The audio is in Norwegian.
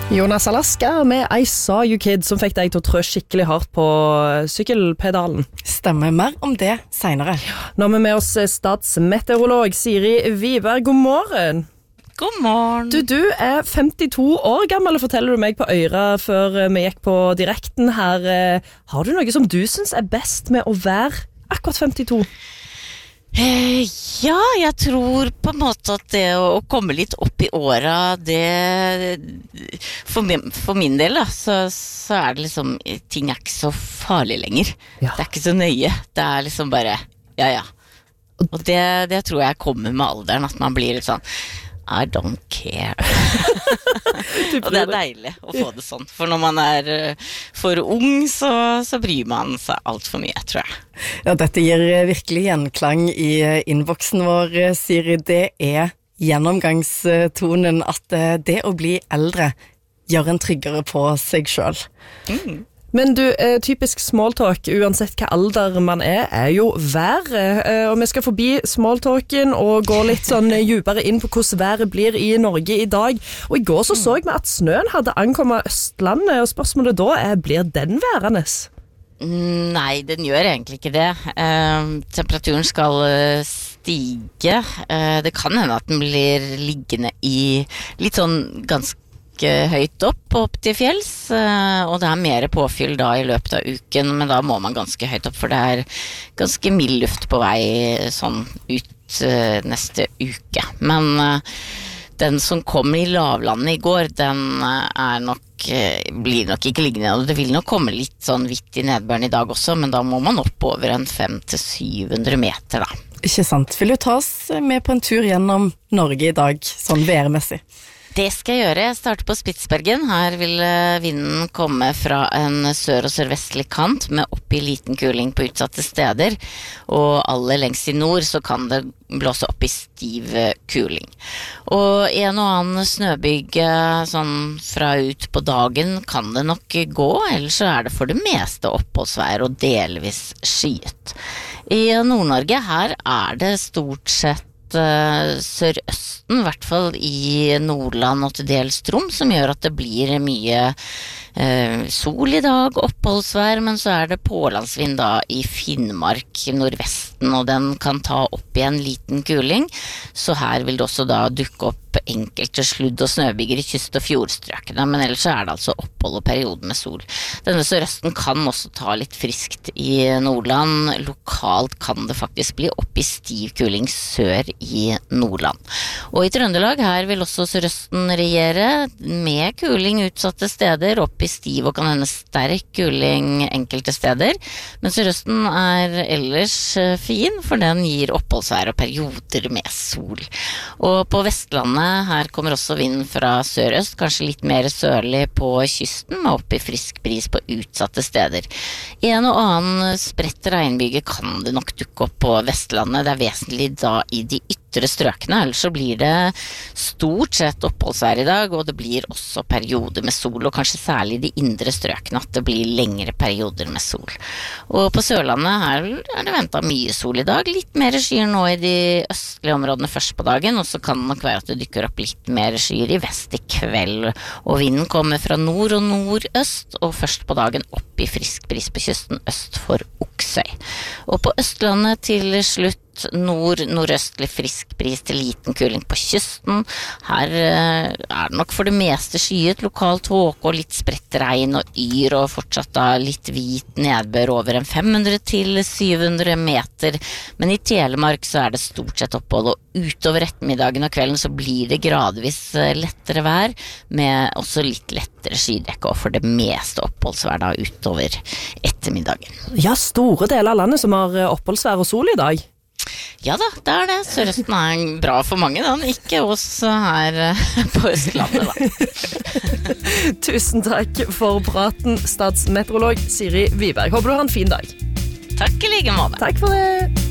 Jonas Alaska med I Saw You Kid, som fikk deg til å trø skikkelig hardt på sykkelpedalen. Stemmer, mer om det senere. Nå er vi med oss statsmeteorolog Siri Wiberg. God morgen. God morgen. Du er 52 år gammel, forteller du meg på øyra før vi gikk på direkten her. Har du noe som du synes er best med å være akkurat 52? Ja, jeg tror på en måte at det å komme litt opp i åra, det for min del da, så er det liksom, ting er ikke så farlig lenger. Ja. Det er ikke så nøye. Det er liksom bare, ja. Og det tror jeg kommer med alderen, at man blir litt sånn I don't care. Og det er deilig å få det sånn. For når man er for ung, så bryr man seg alt for mye, tror jeg. Ja, dette gir virkelig gjenklang i innboksen vår, Siri. Det er gjennomgangstonen at det å bli eldre gjør en tryggere på seg selv. Men du, typisk smalltalk, uansett hva alder man er jo været. Og vi skal forbi smalltalken og gå litt sånn djupere inn på hvordan været blir i Norge i dag. Og i går så vi at snøen hadde ankommet Østlandet, og spørsmålet da blir den værende? Nei, den gjør egentlig ikke det. Temperaturen skal stige. Det kan hende at den blir liggende i litt sånn ganske høyt opp til fjells, og det er mer påfyll da i løpet av uken, men da må man ganske høyt opp, for det er ganske mild luft på vei sånn ut neste uke. Men den som kom i lavlandet i går, den blir nok ikke liggende, og det vil nok komme litt sånn vidt i nedbøren i dag også, men da må man opp over en 500-700 meter da. Ikke sant? Vil du ta oss med på en tur gjennom Norge i dag, sånn værmessig? Det skal jeg gjøre. Jeg starter på Spitsbergen. Her vil vinden komme fra en sør- og sørvestlig kant med opp i liten kuling på utsatte steder, og aller lengst i nord så kan det blåse opp i stiv kuling. Og en og annen snøbygge sånn fra ut på dagen kan det nok gå, ellers så er det for det meste oppholdsvær og delvis skyet. I Nord-Norge her er det stort sett sørøsten, i hvert fall i Nordland og til dels Troms, som gjør at det blir mye sol i dag, oppholdsvær, men så er det pålandsvind da i Finnmark, nordvesten, og den kan ta opp i en liten kuling, så her vil det også da dukke opp enkelte sludd- og snøbyger i kyst- og fjordstrøkene, men ellers så er det altså opphold og perioden med sol. Denne sørøsten kan også ta litt friskt i Nordland. Lokalt kan det faktisk bli opp i stiv kuling sør i Nordland. Og i Trøndelag her vil også sørøsten regjere, med kuling utsatte steder, opp i stiv og kan hende sterk kuling enkelte steder, men sørøsten er ellers fin, for den gir oppholdsvær og perioder med sol. Og på Vestlandet her kommer også vinden fra sørøst, kanskje litt mer sørlig på kysten, med opp i frisk bris på utsatte steder. En og annen spredt regnbyge kan det nok dukke opp på Vestlandet. Det er vesentlig da i de ytre strøkene, ellers så blir det stort sett oppholdsvær i dag, og det blir også perioder med sol, og kanskje særlig de indre strøkene at det blir lengre perioder med sol. Og på Sørlandet her er det ventet mye sol i dag, litt mer skyer nå i de østlige områdene først på dagen, og så kan det nok være at det dukker opp litt mer skyer i vest i kveld, og vinden kommer fra nord og nordøst, og først på dagen opp i frisk bris på kysten øst for Oksøy. Og på Østlandet til slutt nordøstlig frisk bris til liten kuling på kysten. Her er det nok for det meste skyet, lokalt tåke og litt spredt regn og yr, og fortsatt da litt hvit nedbør over en 500-700 meter, men i Telemark så er det stort sett opphold, og utover ettermiddagen og kvelden så blir det gradvis lettere vær, med også litt lettere skydekke, og for det meste oppholdsvær da utover ettermiddagen. Ja, store deler av landet som har oppholdsvær og sol i dag. Ja da, det er det. Sørøsten er bra for mange, da. Ikke oss her på Østlandet, da. Tusen takk for praten, statsmeteorolog Siri Wiberg. Håper du har en fin dag. Takk i like måte. Takk for det.